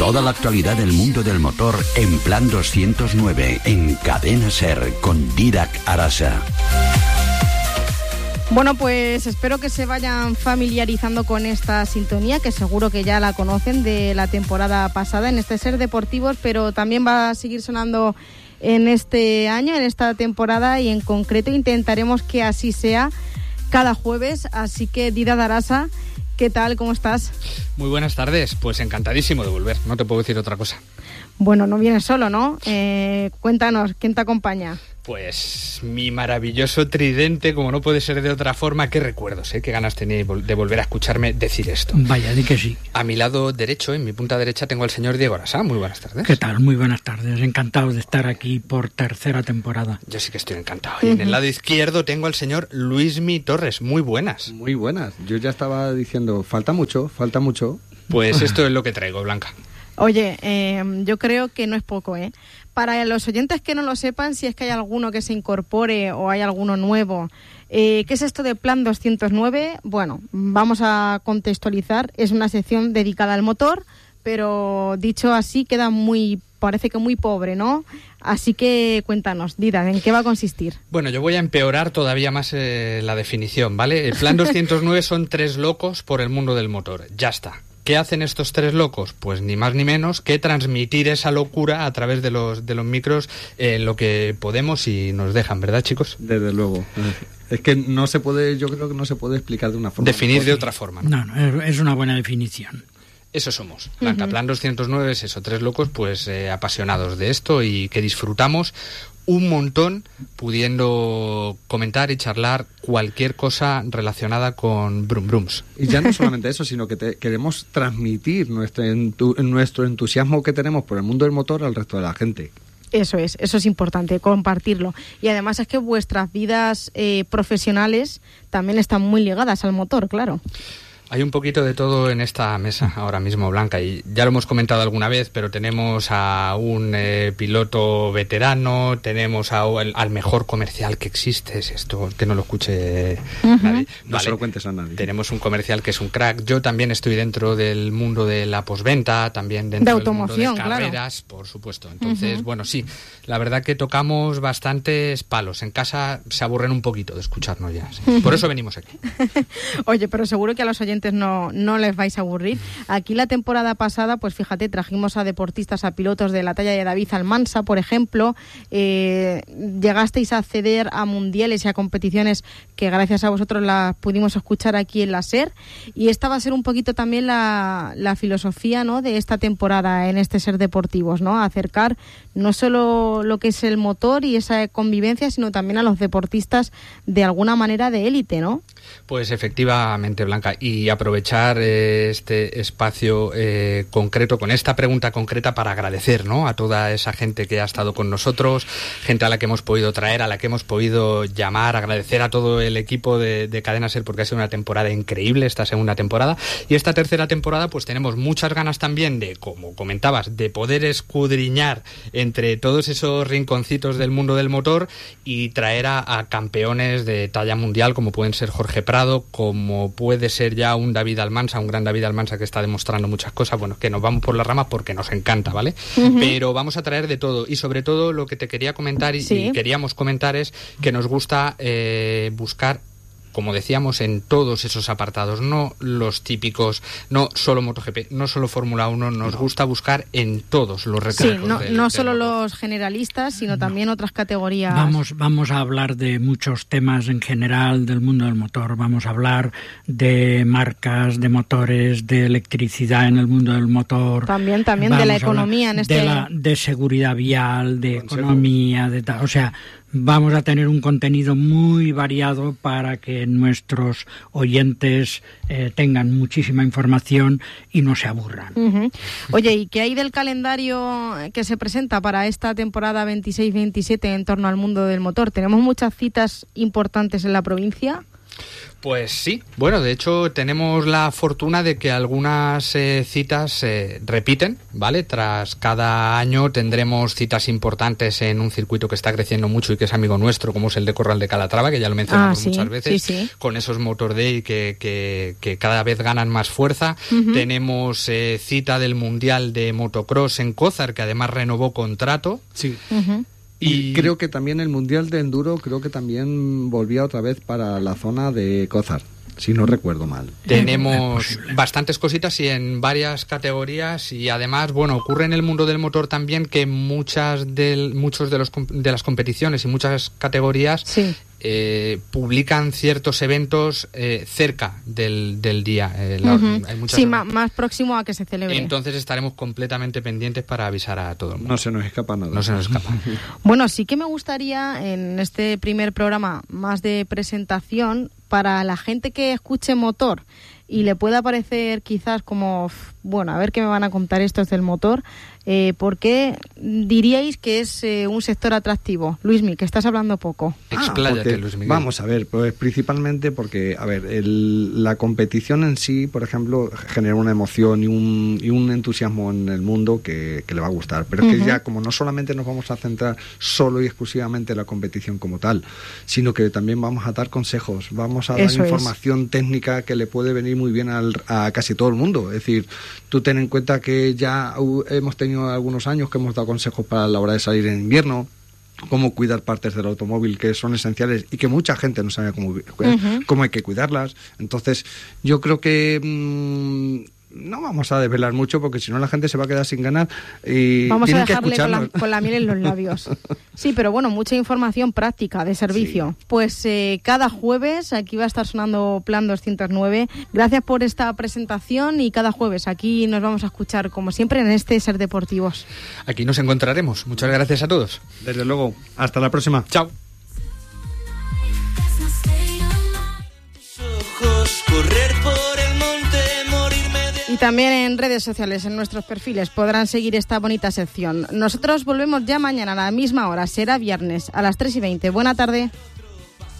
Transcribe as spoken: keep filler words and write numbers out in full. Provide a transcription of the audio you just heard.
Toda la actualidad del mundo del motor en Plan doscientos nueve, en Cadena SER, con Dídac Arasa. Bueno, pues espero que se vayan familiarizando con esta sintonía, que seguro que ya la conocen de la temporada pasada en este SER Deportivos, pero también va a seguir sonando en este año, en esta temporada, y en concreto intentaremos que así sea cada jueves. Así que, Dídac Arasa, ¿qué tal? ¿Cómo estás? Muy buenas tardes, pues encantadísimo de volver, no te puedo decir otra cosa. Bueno, no vienes solo, ¿no? Eh, cuéntanos, ¿quién te acompaña? Pues mi maravilloso tridente, como no puede ser de otra forma. Qué recuerdos, ¿eh? Qué ganas tenía de volver a escucharme decir esto. Vaya, di que sí. A mi lado derecho, en mi punta derecha, tengo al señor Diego Arasa. Muy buenas tardes. ¿Qué tal? Muy buenas tardes. Encantado de estar aquí por tercera temporada. Yo sí que estoy encantado. Y uh-huh. en el lado izquierdo tengo al señor Luismi Torres. Muy buenas. Muy buenas. Yo ya estaba diciendo, falta mucho, falta mucho. Pues esto es lo que traigo, Blanca. Oye, eh, yo creo que no es poco, ¿eh? Para los oyentes que no lo sepan, si es que hay alguno que se incorpore o hay alguno nuevo, eh, ¿qué es esto de Plan doscientos nueve? Bueno, vamos a contextualizar. Es una sección dedicada al motor, pero dicho así queda muy, parece que muy pobre, ¿no? Así que cuéntanos, Dídac, ¿en qué va a consistir? Bueno, yo voy a empeorar todavía más eh, la definición, ¿vale? El Plan doscientos nueve son tres locos por el mundo del motor. Ya está. ¿Qué hacen estos tres locos? Pues ni más ni menos que transmitir esa locura a través de los de los micros en eh, lo que podemos y nos dejan, ¿verdad, chicos? Desde luego. Es que no se puede, yo creo que no se puede explicar de una forma. Definir mejor. De otra forma, ¿no? No, no, es una buena definición. Eso somos. Blanca, uh-huh. Plan doscientos nueve es eso, tres locos pues eh, apasionados de esto y que disfrutamos un montón pudiendo comentar y charlar cualquier cosa relacionada con brum brums. Y ya no solamente eso, sino que te, queremos transmitir nuestro, entu, nuestro entusiasmo que tenemos por el mundo del motor al resto de la gente. Eso es, eso es importante, compartirlo. Y además es que vuestras vidas eh, profesionales también están muy ligadas al motor, claro. Hay un poquito de todo en esta mesa ahora mismo, Blanca, y ya lo hemos comentado alguna vez, pero tenemos a un eh, piloto veterano, tenemos a, al, al mejor comercial que existe, es esto, que no lo escuche uh-huh. nadie. No vale. Se lo cuentes a nadie. Tenemos un comercial que es un crack. Yo también estoy dentro del mundo de la posventa, también dentro de automoción, del mundo de carreras, claro. Por supuesto. Entonces, uh-huh. bueno, sí, la verdad que tocamos bastantes palos. En casa se aburren un poquito de escucharnos ya. ¿Sí? Uh-huh. Por eso venimos aquí. Oye, pero seguro que a los oyentes No, no les vais a aburrir. Aquí la temporada pasada, pues fíjate, trajimos a deportistas, a pilotos de la talla de David Almansa, por ejemplo. Eh, llegasteis a acceder a mundiales y a competiciones que gracias a vosotros las pudimos escuchar aquí en la SER. Y esta va a ser un poquito también la, la filosofía, ¿no?, de esta temporada en este SER Deportivos, ¿no? Acercar no solo lo que es el motor y esa convivencia, sino también a los deportistas de alguna manera de élite, ¿no? Pues efectivamente, Blanca, y aprovechar eh, este espacio eh, concreto, con esta pregunta concreta, para agradecer, ¿no?, a toda esa gente que ha estado con nosotros, gente a la que hemos podido traer, a la que hemos podido llamar, agradecer a todo el equipo de, de Cadena SER, porque ha sido una temporada increíble esta segunda temporada, y esta tercera temporada pues tenemos muchas ganas también de, como comentabas, de poder escudriñar entre todos esos rinconcitos del mundo del motor y traer a, a campeones de talla mundial, como pueden ser Jorge Prado, como puede ser ya un David Almansa, un gran David Almansa que está demostrando muchas cosas. Bueno, que nos vamos por las ramas porque nos encanta, ¿vale? Uh-huh. Pero vamos a traer de todo, y sobre todo lo que te quería comentar y, sí. y queríamos comentar es que nos gusta eh, buscar, como decíamos, en todos esos apartados, no los típicos, no solo MotoGP, no solo Fórmula uno, nos no. gusta buscar en todos los recursos. Sí, no, del, no del solo motor. Los generalistas, sino no. también otras categorías. Vamos, vamos a hablar de muchos temas en general del mundo del motor. Vamos a hablar de marcas, de motores, de electricidad en el mundo del motor. También, también vamos de la economía en este. De, la, de seguridad vial, de economía, de tal. O sea, vamos a tener un contenido muy variado para que nuestros oyentes eh, tengan muchísima información y no se aburran. Uh-huh. Oye, ¿y qué hay del calendario que se presenta para esta temporada veintiséis veintisiete en torno al mundo del motor? ¿Tenemos muchas citas importantes en la provincia? Pues sí, bueno, de hecho tenemos la fortuna de que algunas eh, citas se eh, repiten, ¿vale? Tras cada año tendremos citas importantes en un circuito que está creciendo mucho y que es amigo nuestro, como es el de Corral de Calatrava, que ya lo mencionamos ah, sí, muchas veces, sí, sí. con esos Motor Day que, que, que cada vez ganan más fuerza. Uh-huh. Tenemos eh, cita del Mundial de Motocross en Cózar, que además renovó contrato. Sí. Uh-huh. Y creo que también el Mundial de Enduro, creo que también volvía otra vez para la zona de Cózar, si no recuerdo mal. Tenemos bastantes cositas y en varias categorías, y además, bueno, ocurre en el mundo del motor también que muchas del, muchos de, los, de las competiciones y muchas categorías sí. eh, publican ciertos eventos eh, cerca del, del día. Eh, la, uh-huh. hay muchas sí, más, más próximo a que se celebre. Entonces estaremos completamente pendientes para avisar a todo el mundo. No se nos escapa nada. No se nos escapa. Bueno, sí que me gustaría en este primer programa más de presentación, para la gente que escuche motor y le pueda parecer quizás como, bueno, a ver qué me van a contar estos del motor, eh, ¿por qué diríais que es eh, un sector atractivo? Luismi, que estás hablando poco. Expláyate, ah, Luis Miguel. Vamos a ver, pues principalmente porque, a ver, el, la competición en sí, por ejemplo, genera una emoción y un, y un entusiasmo en el mundo que, que le va a gustar. Pero es uh-huh. que ya, como no solamente nos vamos a centrar solo y exclusivamente en la competición como tal, sino que también vamos a dar consejos, vamos a Eso dar información es. técnica que le puede venir muy bien al, a casi todo el mundo. Es decir, tú ten en cuenta que ya hemos tenido algunos años que hemos dado consejos para la hora de salir en invierno, cómo cuidar partes del automóvil que son esenciales y que mucha gente no sabe cómo, uh-huh. cómo hay que cuidarlas. Entonces, yo creo que mmm, no vamos a desvelar mucho porque si no la gente se va a quedar sin ganas y vamos tienen a dejarle que con la, con la miel en los labios. Sí, pero bueno, mucha información práctica de servicio. Sí. Pues eh, cada jueves aquí va a estar sonando Plan doscientos nueve. Gracias por esta presentación y cada jueves aquí nos vamos a escuchar como siempre en este Ser Deportivos. Aquí nos encontraremos. Muchas gracias a todos. Desde luego. Hasta la próxima. Chao. Correr por el monte. Y también en redes sociales, en nuestros perfiles, podrán seguir esta bonita sección. Nosotros volvemos ya mañana a la misma hora, será viernes, a las tres y veinte. Buena tarde.